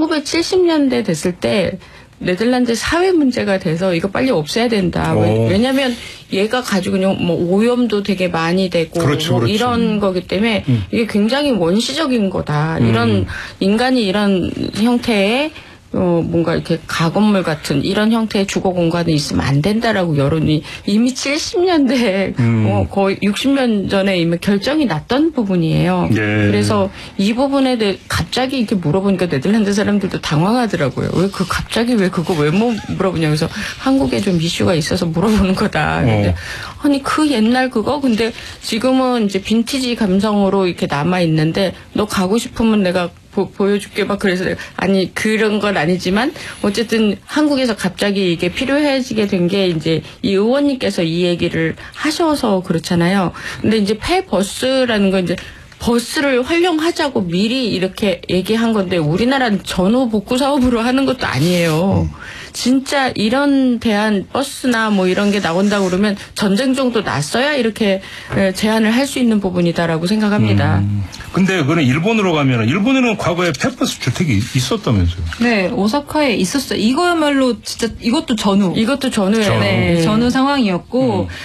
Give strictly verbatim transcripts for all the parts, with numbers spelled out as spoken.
천구백칠십 년대 됐을 때 네덜란드 사회 문제가 돼서 이거 빨리 없애야 된다. 오. 왜냐하면 얘가 가지고 뭐 오염도 되게 많이 되고 그렇죠, 뭐 그렇죠. 이런 거기 때문에 음. 이게 굉장히 원시적인 거다. 음. 이런 인간이 이런 형태의 어, 뭔가 이렇게 가건물 같은 이런 형태의 주거 공간이 있으면 안 된다라고 여론이 이미 칠십 년대, 음. 어, 거의 육십 년 전에 이미 결정이 났던 부분이에요. 예. 그래서 이 부분에 대해 갑자기 이렇게 물어보니까 네덜란드 사람들도 당황하더라고요. 왜 그 갑자기 왜 그거 왜 물어보냐. 그래서 한국에 좀 이슈가 있어서 물어보는 거다. 근데 어. 아니 그 옛날 그거 근데 지금은 이제 빈티지 감성으로 이렇게 남아 있는데 너 가고 싶으면 내가 보, 보여줄게 막 그래서 아니 그런 건 아니지만 어쨌든 한국에서 갑자기 이게 필요해지게 된 게 이제 이 의원님께서 이 얘기를 하셔서 그렇잖아요. 근데 이제 폐버스라는 건 이제 버스를 활용하자고 미리 이렇게 얘기한 건데 우리나라는 전후 복구 사업으로 하는 것도 아니에요. 음. 진짜 이런 대안 버스나 뭐 이런 게 나온다고 그러면 전쟁 정도 났어야 이렇게 제한을 할 수 있는 부분이다라고 생각합니다. 음. 근데 그는 일본으로 가면 일본에는 과거에 폐버스 주택이 있었다면서요? 네, 오사카에 있었어요. 이거야말로 진짜 이것도 전후. 이것도 전후예요. 전후. 네, 전후 상황이었고 음.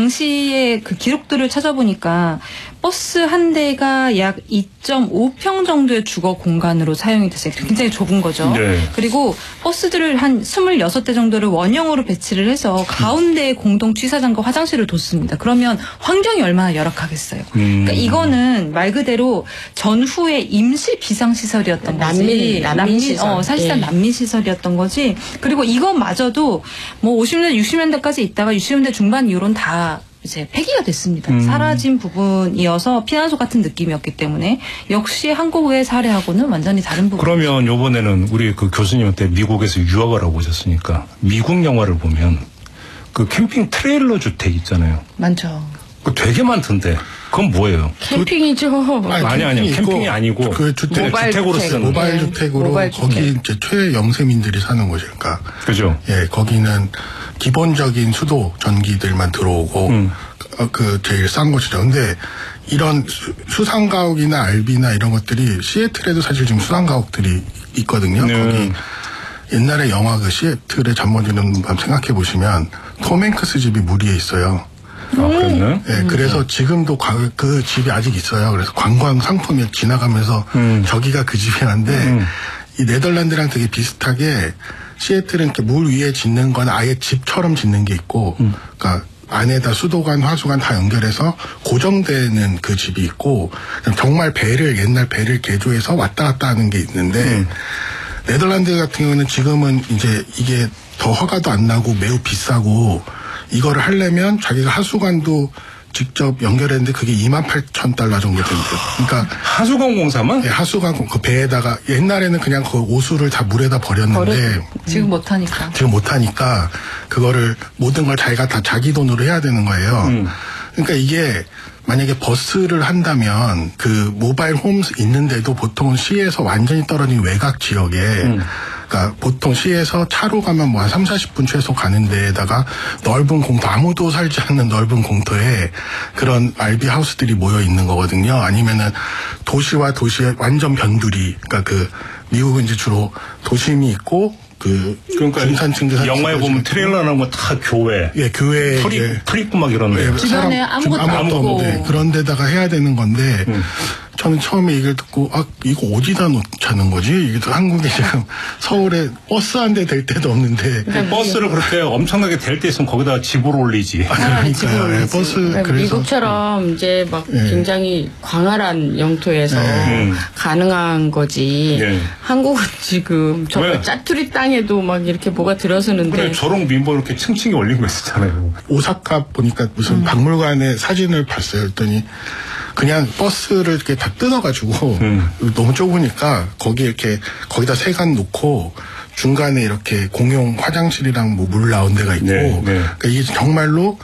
당시에 그 기록들을 찾아보니까 버스 한 대가 약 이 점 오 평 정도의 주거 공간으로 사용이 됐어요. 굉장히 좁은 거죠. 네. 그리고 버스들을 한 스물여섯 대 정도를 원형으로 배치를 해서 가운데에 공동 취사장과 화장실을 뒀습니다. 그러면 환경이 얼마나 열악하겠어요. 음. 그러니까 이거는 말 그대로 전후의 임시 비상시설이었던 난민, 거지. 난민 시설. 어, 사실상 예. 난민 시설이었던 거지. 그리고 이것마저도 뭐 오십 년대, 육십 년대까지 있다가 육십 년대 중반 이후로는 다 이제 폐기가 됐습니다. 음. 사라진 부분이어서 피난소 같은 느낌이었기 때문에 역시 한국의 사례하고는 완전히 다른 부분. 그러면 이번에는 우리 그 교수님한테 미국에서 유학을 하고 오셨으니까 미국 영화를 보면 그 캠핑 트레일러 주택 있잖아요. 많죠. 그 되게 많던데. 그건 뭐예요? 캠핑이죠. 그, 아니, 아니, 아니. 캠핑이 아니고. 그 주택, 모바일 주택으로 주택. 쓰는. 모바일 네. 주택으로 모바일 거기 주택. 이제 최영세민들이 사는 곳이니까. 그죠? 예, 거기는 기본적인 수도 전기들만 들어오고, 음. 그, 그 제일 싼 곳이죠. 근데 이런 수, 수상가옥이나 알비나 이런 것들이 시애틀에도 사실 지금 수상가옥들이 있거든요. 네. 거기 옛날에 영화 그 시애틀의 잠 못 이루는 밤 생각해 보시면 톰 행크스 집이 무리에 있어요. 아, 그랬나요? 네, 음. 그래서 지금도 그 집이 아직 있어요. 그래서 관광 상품이 지나가면서 음. 저기가 그 집이란데 음. 이 네덜란드랑 되게 비슷하게 시애틀은 이렇게 물 위에 짓는 건 아예 집처럼 짓는 게 있고, 음. 그러니까 안에다 수도관, 화수관 다 연결해서 고정되는 그 집이 있고, 정말 배를 옛날 배를 개조해서 왔다 갔다 하는 게 있는데 음. 네덜란드 같은 경우는 지금은 이제 이게 더 허가도 안 나고 매우 비싸고. 이거를 하려면 자기가 하수관도 직접 연결했는데 그게 이만 팔천 달러 정도 된대요. 그러니까 하수관 공사만? 네, 하수관 그 배에다가 옛날에는 그냥 그 오수를 다 물에다 버렸는데 버려, 지금 못 하니까. 지금 못 하니까 그거를 모든 걸 자기가 다 자기 돈으로 해야 되는 거예요. 음. 그러니까 이게 만약에 버스를 한다면 그 모바일 홈스 있는데도 보통은 시에서 완전히 떨어진 외곽 지역에 음. 그러니까 보통 시에서 차로 가면 뭐 한 삼사십 분 최소 가는 데에다가 넓은 공터, 아무도 살지 않는 넓은 공터에 그런 알비 하우스들이 모여 있는 거거든요. 아니면은 도시와 도시의 완전 변두리. 그러니까 그 미국은 이제 주로 도심이 있고 그 그러니까 중산층들 영화에 보면 트레일러라는 건 다 교회, 예, 교회 털, 예, 털 있고 막 이런데 예, 주변에 아무것도 없고 네, 그런 데다가 해야 되는 건데 음. 저는 처음에 이걸 듣고 아 이거 어디다 놓자는 거지? 이게 한국에 지금 서울에 버스 한 대 댈 데도 없는데 버스를 그렇게 엄청나게 댈 때 있으면 거기다가 집으로 올리지. 아, 그러니까요. 예, 버스 그러니까 그래서 미국처럼 이제 막 예. 굉장히 광활한 영토에서 예. 가능한 거지. 예. 한국은 지금 저 왜? 짜투리 땅에도 막 이렇게 뭐가 들어서는데. 그래, 저런 민보 이렇게 층층이 올리고 있었잖아요. 오사카 보니까 무슨 음. 박물관의 사진을 봤어요. 그랬더니 그냥 버스를 이렇게 다 뜯어가지고 음. 너무 좁으니까 거기 이렇게 거기다 세관 놓고 중간에 이렇게 공용 화장실이랑 뭐 물 나온 데가 있고 네, 네. 그러니까 이게 정말로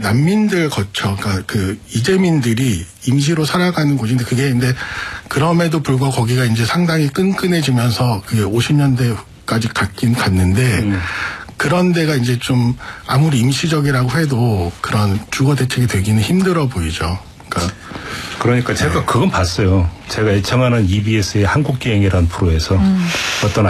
난민들 거쳐 그러니까 그 이재민들이 임시로 살아가는 곳인데 그게 근데 그럼에도 불구하고 거기가 이제 상당히 끈끈해지면서 그게 오십 년대까지 갔긴 갔는데 음. 그런 데가 이제 좀 아무리 임시적이라고 해도 그런 주거 대책이 되기는 힘들어 보이죠. 그러니까, 그러니까 제가 네. 그건 봤어요. 제가 애청하는 이비에스의 한국기행이라는 프로에서 음. 어떤